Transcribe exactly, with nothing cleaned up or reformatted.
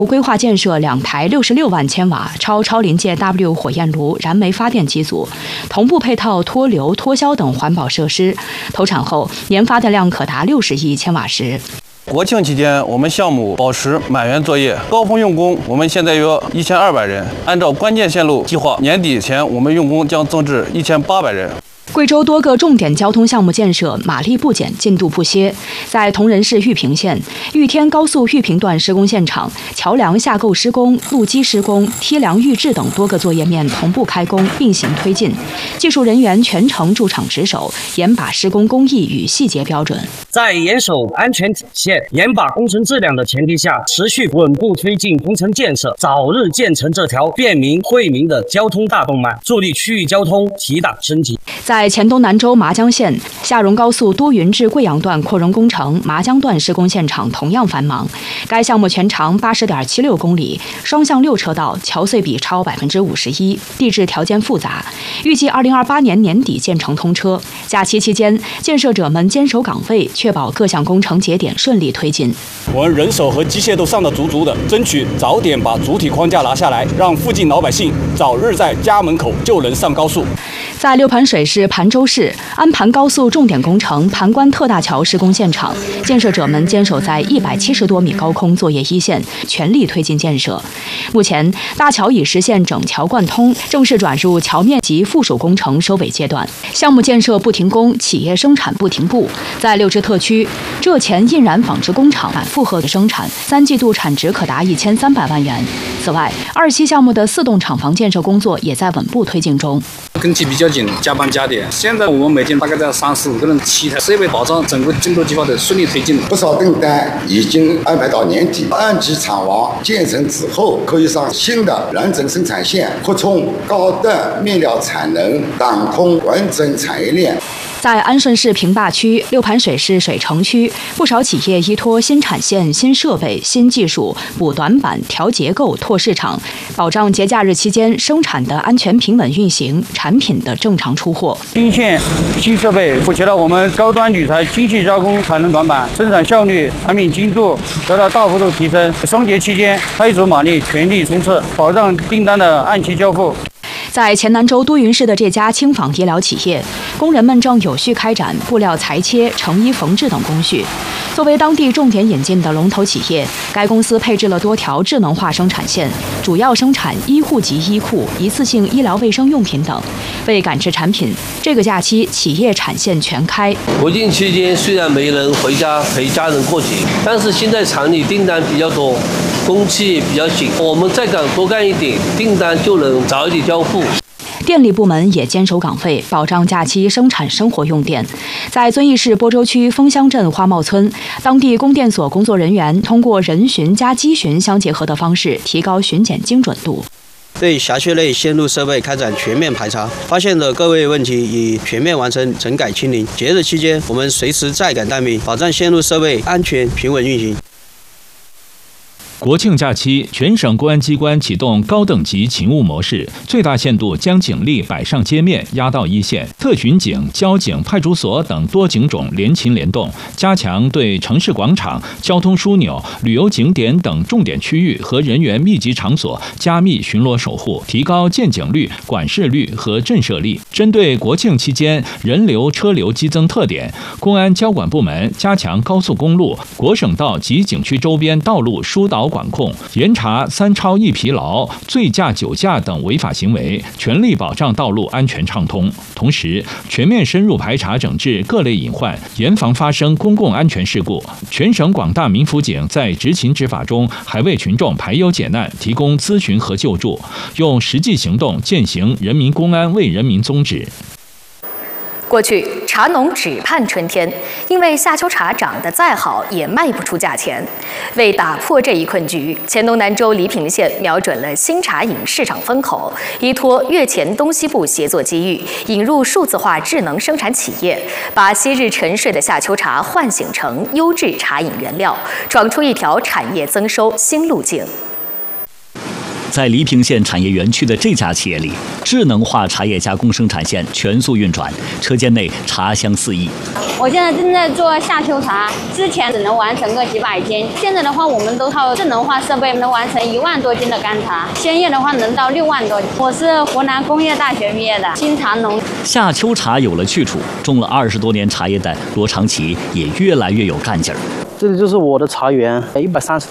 规划建设两台六十六万千瓦超超临界 W 火焰炉燃煤发电机组，同步配套脱硫、脱硝等环保设施，投产后年发电量可达六十亿千瓦时。 国庆期间，我们项目保持满员作业，高峰用工我们现在有一千二百人。按照关键线路计划，年底前我们用工将增至一千八百人。 贵州多个重点交通项目建设马力不减，进度不歇。在铜仁市玉屏县玉天高速玉屏段施工现场，桥梁下构施工、路基施工、梯梁预制等多个作业面同步开工，并行推进。技术人员全程驻场值守，严把施工工艺与细节标准。 在严守安全底线、严把工程质量的前提下，持续稳步推进工程建设，早日建成这条便民惠民的交通大动脉，助力区域交通提档升级。 在黔东南州麻江县下荣高速多云至贵阳段扩容工程麻江段施工现场同样繁忙。该项目全长八十点七六公里，双向六车道，桥隧比超百分之五十一，地质条件复杂。预计二零二八年年底建成通车。假期期间，建设者们坚守岗位，确保各项工程节点顺利推进。 我们人手和机械都上得足足的，争取早点把主体框架拿下来，让附近老百姓早日在家门口就能上高速。 在六盘水市盘州市安盘高速重点工程盘关特大桥施工现场，建设者们坚守在一百七十多米高空作业一线，全力推进建设。目前，大桥已实现整桥贯通，正式转入桥面及附属工程收尾阶段。项目建设不停工，企业生产不停步。在六支特区，浙黔印染纺织工厂满负荷的生产，三季度产值可达一千三百万元。此外，二期项目的四栋厂房建设工作也在稳步推进中。 工期比较紧，加班加点。现在我们每天大概在三四五个人，七台设备保障整个进度计划的顺利推进。 不少订单已经安排到年底，按期厂房建成之后，可以上新的完整生产线，扩充高端面料产能，打通完整产业链。 在安顺市平坝区、六盘水市水城区，不少企业依托新产线、新设备、新技术补短板、调结构、拓市场，保障节假日期间生产的安全平稳运行，产品的正常出货。 新线、新设备补齐了我们高端铝材精细加工产能短板，生产效率、产品精度得到大幅度提升。双节期间，开足马力，全力冲刺，保障订单的按期交付。 在黔南州都匀市的这家轻纺医疗企业，工人们正有序开展布料裁切、成衣缝制等工序。作为当地重点引进的龙头企业，该公司配置了多条智能化生产线，主要生产医护级衣裤、一次性医疗卫生用品等。为赶制产品，这个假期企业产线全开。 国庆期间虽然没人回家陪家人过节，但是现在厂里订单比较多，工期也比较紧，我们再敢多干一点，订单就能早一点交付。 电力部门也坚守岗位，保障假期生产生活用电。在遵义市播州区枫乡镇花茂村，当地供电所工作人员通过人巡加机巡相结合的方式，提高巡检精准度。 对辖区内线路设备开展全面排查，发现的各类问题已全面完成整改清零。节日期间，我们随时在岗待命，保障线路设备安全平稳运行。 国庆假期，全省公安机关启动高等级勤务模式，最大限度将警力摆上街面，压到一线。特巡警、交警、派出所等多警种联勤联动，加强对城市广场、交通枢纽、旅游景点等重点区域和人员密集场所加密巡逻守护，提高见警率、管事率和震慑力。针对国庆期间人流车流激增特点，公安交管部门加强高速公路、国省道及景区周边道路疏导 管控，严查三超一疲劳、醉驾、酒驾等违法行为，全力保障道路安全畅通。同时，全面深入排查整治各类隐患，严防发生公共安全事故。全省广大民辅警在执勤执法中，还为群众排忧解难提供咨询和救助，用实际行动践行人民公安为人民宗旨。 过去茶农只盼春天，因为夏秋茶长得再好也卖不出价钱。为打破这一困局，黔东南州黎平县瞄准了新茶饮市场风口，依托粤黔东西部协作机遇，引入数字化智能生产企业，把昔日沉睡的夏秋茶唤醒成优质茶饮原料，闯出一条产业增收新路径。 在黎平县产业园区的这家企业里，智能化茶叶加工生产线全速运转，车间内茶香四溢。 我现在正在做夏秋茶，之前只能完成个几百斤，现在的话我们都靠智能化设备能完成一万多斤的干茶，鲜叶的话能到六万多斤。我是湖南工业大学毕业的，新茶农。 夏秋茶有了去处，种了二十多年茶叶的罗长奇也越来越有干劲儿。 这里就是我的茶园，一百三十